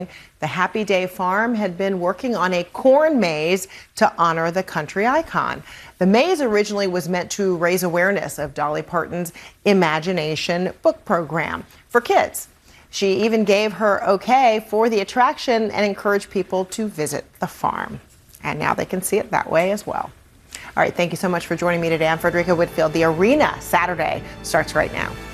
The Happy Day Farm had been working on a corn maze to honor the country icon. The maze originally was meant to raise awareness of Dolly Parton's Imagination book program for kids. She even gave her okay for the attraction and encouraged people to visit the farm. And now they can see it that way as well. All right, thank you so much for joining me today. I'm Frederica Whitfield. The Arena Saturday starts right now.